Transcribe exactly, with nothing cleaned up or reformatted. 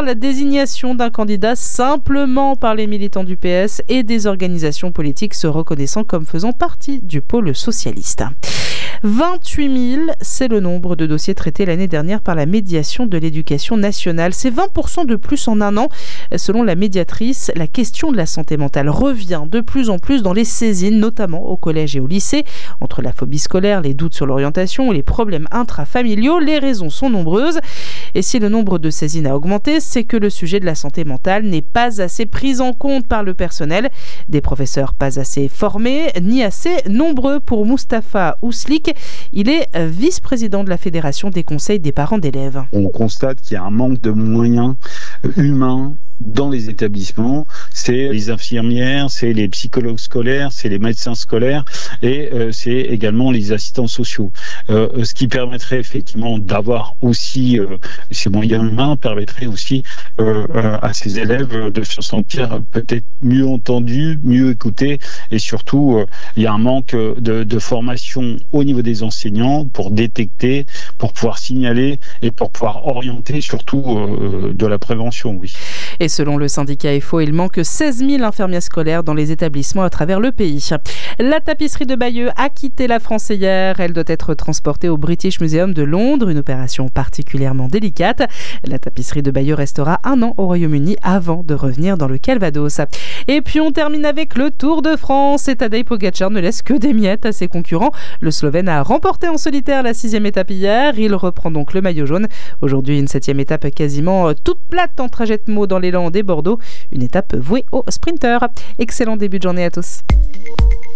la désignation d'un candidat simplement par les militants du P S et des organisations politiques se reconnaissant comme faisant partie du pôle socialiste. vingt-huit mille, c'est le nombre de dossiers traités l'année dernière par la médiation de l'éducation nationale. C'est vingt pour cent de plus en un an. Selon la médiatrice, la question de la santé mentale revient de plus en plus dans les saisines, notamment au collège et au lycée. Entre la phobie scolaire, les doutes sur l'orientation ou les problèmes intrafamiliaux, les raisons sont nombreuses. Et si le nombre de saisines a augmenté, c'est que le sujet de la santé mentale n'est pas assez pris en compte par le personnel. Des professeurs pas assez formés, ni assez nombreux pour Moustapha Ouslik. Il est vice-président de la Fédération des conseils des parents d'élèves. On constate qu'il y a un manque de moyens humains dans les établissements. C'est les infirmières, c'est les psychologues scolaires, c'est les médecins scolaires et euh, c'est également les assistants sociaux. Euh, ce qui permettrait effectivement d'avoir aussi euh, ces moyens humains, permettrait aussi euh, euh, à ces élèves de se sentir peut-être mieux entendus, mieux écoutés et surtout euh, il y a un manque de, de formation au niveau des enseignants pour détecter, pour pouvoir signaler et pour pouvoir orienter surtout euh, de la prévention, oui. Et selon le syndicat F O, il manque seize mille infirmières scolaires dans les établissements à travers le pays. La tapisserie de Bayeux a quitté la France hier. Elle doit être transportée au British Museum de Londres, une opération particulièrement délicate. La tapisserie de Bayeux restera un an au Royaume-Uni avant de revenir dans le Calvados. Et puis on termine avec le Tour de France. Et Tadej Pogačar ne laisse que des miettes à ses concurrents. Le Slovène a remporté en solitaire la sixième étape hier. Il reprend donc le maillot jaune. Aujourd'hui, une septième étape quasiment toute plate en trajet de mots dans l'élan des Bordeaux. Une étape vouée aux sprinteurs. Excellent début de journée à tous.